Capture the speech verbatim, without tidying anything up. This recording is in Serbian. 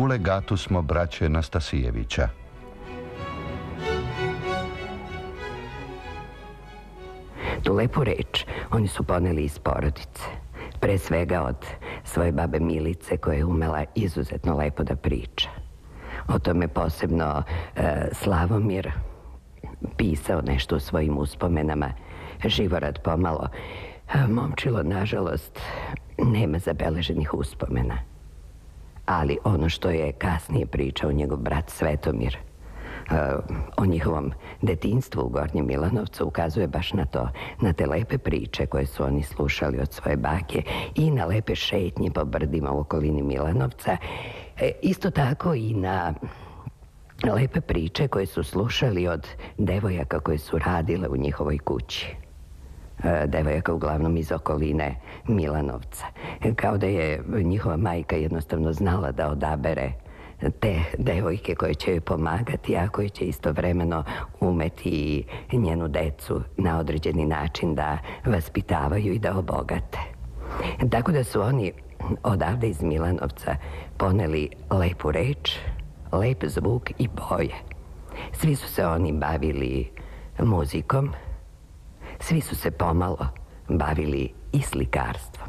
legatu smo braće Nastasijevića. Tu lepu reč oni su poneli iz porodice. Pre svega od svoje babe Milice, koja je umela izuzetno lepo da priča. O tome posebno e, Slavomir pisao nešto u svojim uspomenama. Živorad pomalo. Momčilo, nažalost, nema zabeleženih uspomena. Ali ono što je kasnije pričao njegov brat Svetomir o njihovom detinjstvu u Gornjem Milanovcu ukazuje baš na to, na te lepe priče koje su oni slušali od svoje bake i na lepe šetnje po brdima u okolini Milanovca. Isto tako i na lepe priče koje su slušali od devojaka koje su radile u njihovoj kući. Devojaka uglavnom iz okoline Milanovca. Kao da je njihova majka jednostavno znala da odabere te devojke koje će joj pomagati, a koje će istovremeno umeti njenu decu na određeni način da vaspitavaju i da obogate. Tako da su oni odavde iz Milanovca poneli lepu reč, lep zvuk i boje. Svi su se oni bavili muzikom, svi su se pomalo bavili i slikarstvom.